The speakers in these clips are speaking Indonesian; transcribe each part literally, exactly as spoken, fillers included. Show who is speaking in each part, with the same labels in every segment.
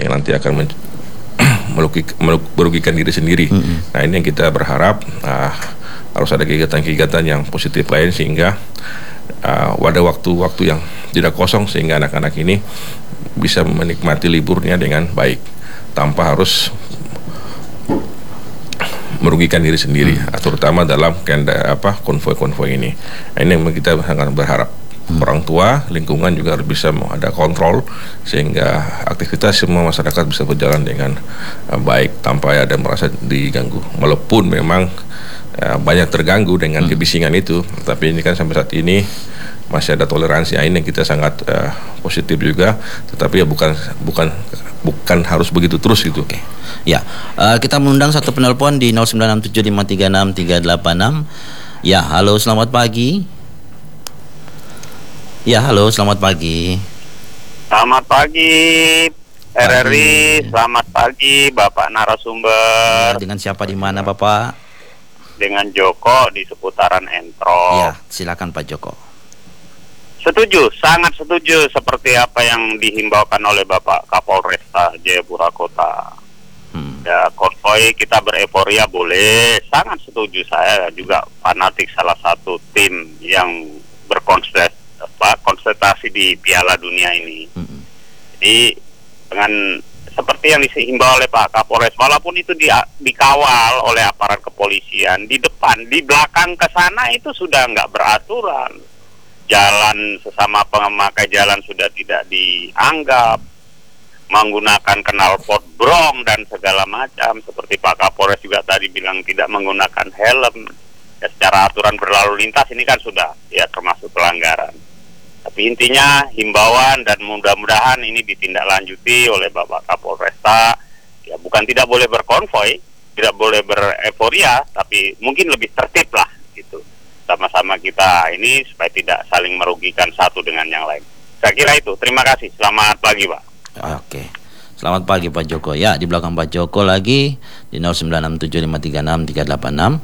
Speaker 1: yang nanti akan men- merugikan diri sendiri. Mm-hmm. Nah ini yang kita berharap uh, harus ada kegiatan-kegiatan yang positif lain sehingga uh, ada waktu-waktu yang tidak kosong sehingga anak-anak ini bisa menikmati liburnya dengan baik tanpa harus merugikan diri sendiri, hmm. terutama dalam kenda, apa konvoi-konvoi ini. Nah, ini yang kita sangat berharap hmm. orang tua, lingkungan juga harus bisa ada kontrol sehingga aktivitas semua masyarakat bisa berjalan dengan uh, baik tanpa ada merasa diganggu. Walaupun memang uh, banyak terganggu dengan hmm. kebisingan itu, tapi ini kan sampai saat ini masih ada toleransi. Ini yang kita sangat uh, positif juga, tetapi ya bukan bukan bukan harus begitu terus gitu.
Speaker 2: Oke. Ya, uh, kita mengundang satu penelpon di nol sembilan enam tujuh lima tiga enam tiga delapan enam. Ya, halo, selamat pagi. Ya, halo, selamat pagi.
Speaker 3: Selamat pagi R R I, selamat pagi Bapak narasumber.
Speaker 2: Ya, dengan siapa di mana Bapak?
Speaker 3: Dengan Joko di seputaran Entro.
Speaker 2: Ya, silakan Pak Joko.
Speaker 3: Setuju, sangat setuju seperti apa yang dihimbaukan oleh Bapak Kapolresta Jayapura Kota. Hmm. Ya, konvoi kita bereforia boleh, sangat setuju. Saya juga fanatik salah satu tim yang berkonsentrasi di Piala Dunia ini. Hmm. Jadi dengan seperti yang dihimbau oleh Pak Kapolres, walaupun itu di, dikawal oleh aparat kepolisian, di depan, di belakang ke sana itu sudah nggak beraturan. Jalan sesama pemakai jalan sudah tidak dianggap, menggunakan knalpot brong dan segala macam, seperti Pak Kapolres juga tadi bilang tidak menggunakan helm. Ya, secara aturan berlalu lintas ini kan sudah ya termasuk pelanggaran. Tapi intinya himbauan dan mudah-mudahan ini ditindaklanjuti oleh Bapak Kapolresta. Ya bukan tidak boleh berkonvoi, tidak boleh bereforia, tapi mungkin lebih tertib lah gitu. Sama-sama kita ini supaya tidak saling merugikan satu dengan yang lain. Saya kira itu. Terima kasih. Selamat pagi, Pak.
Speaker 2: Oke. Selamat pagi Pak Joko. Ya, di belakang Pak Joko lagi di nol sembilan enam tujuh lima tiga enam tiga delapan enam.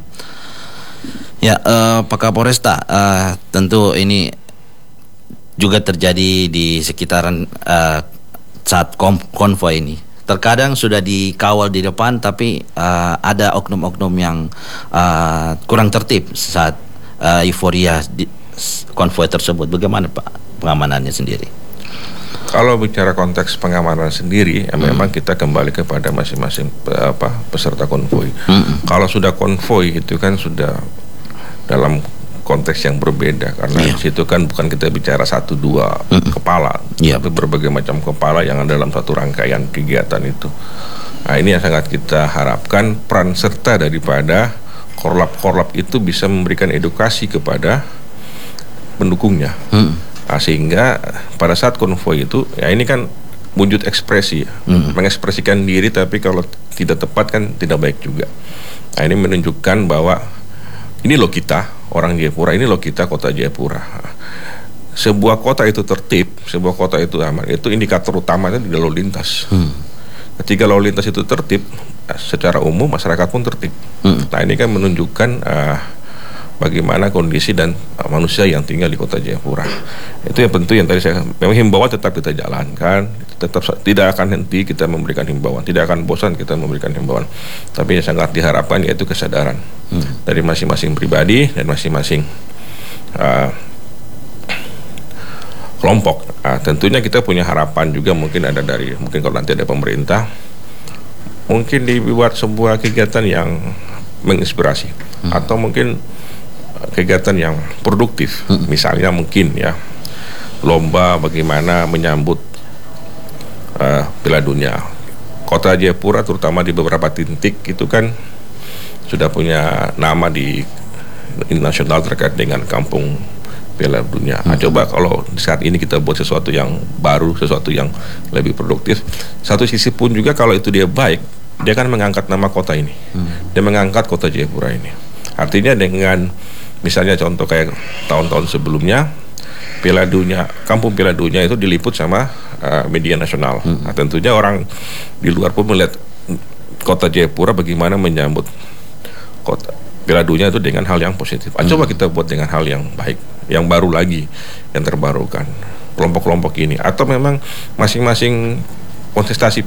Speaker 2: Ya, uh, Pak Kapolresta, uh, tentu ini juga terjadi di sekitaran uh, saat konvoi ini. Terkadang sudah dikawal di depan, tapi uh, ada oknum-oknum yang uh, kurang tertib saat uh, euforia di konvoi tersebut. Bagaimana Pak pengamanannya sendiri?
Speaker 1: Kalau bicara konteks pengamanan sendiri, ya hmm. memang kita kembali kepada masing-masing apa peserta konvoi. Hmm. Kalau sudah konvoi itu kan sudah dalam konteks yang berbeda karena yeah. di situ kan bukan kita bicara satu dua mm-hmm. kepala, yeah. tapi berbagai macam kepala yang ada dalam satu rangkaian kegiatan itu. Nah ini yang sangat kita harapkan peran serta daripada korlap-korlap itu bisa memberikan edukasi kepada pendukungnya, mm. nah, sehingga pada saat konvoi itu ya ini kan wujud ekspresi, mm. mengekspresikan diri tapi kalau tidak tepat kan tidak baik juga. Nah ini menunjukkan bahwa ini loh kita orang Jayapura, ini loh kita kota Jayapura. Sebuah kota itu tertib, sebuah kota itu aman, itu indikator utamanya di lalu lintas. Hmm. Ketika lalu lintas itu tertib, secara umum masyarakat pun tertib. Hmm. Nah ini kan menunjukkan uh, bagaimana kondisi dan uh, manusia yang tinggal di kota Jayapura. Itu yang tentu yang tadi saya, memang himbauan tetap kita jalankan, tetap tidak akan henti kita memberikan himbauan, tidak akan bosan kita memberikan himbauan. Tapi yang sangat diharapkan yaitu kesadaran hmm. dari masing-masing pribadi dan masing-masing uh, kelompok. Nah, tentunya kita punya harapan juga mungkin ada dari mungkin kalau nanti ada pemerintah, mungkin dibuat sebuah kegiatan yang menginspirasi hmm. atau mungkin kegiatan yang produktif, hmm. misalnya mungkin ya lomba bagaimana menyambut uh, Piala Dunia. Kota Jayapura terutama di beberapa titik itu kan sudah punya nama di, di nasional terkait dengan kampung Piala Dunia. Nah, hmm. coba kalau saat ini kita buat sesuatu yang baru, sesuatu yang lebih produktif. Satu sisi pun juga kalau itu dia baik, dia kan mengangkat nama kota ini, hmm. dia mengangkat kota Jayapura ini. Artinya dengan misalnya contoh kayak tahun-tahun sebelumnya Piala Dunia, kampung Piala Dunia itu diliput sama uh, media nasional. Hmm. Nah, tentunya orang di luar pun melihat kota Jayapura bagaimana menyambut kota Piala Dunia itu dengan hal yang positif. Ah, hmm. Coba kita buat dengan hal yang baik, yang baru lagi, yang terbarukan. Kelompok-kelompok ini atau memang masing-masing kontestasi